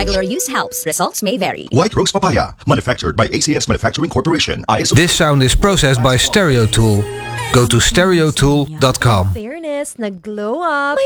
regular use helps. Results may vary. White Rose Papaya, manufactured by ACS Manufacturing Corporation. ISO. This sound is processed by Stereo Tool. Go to stereotool.com. Fairness, nag-glow up.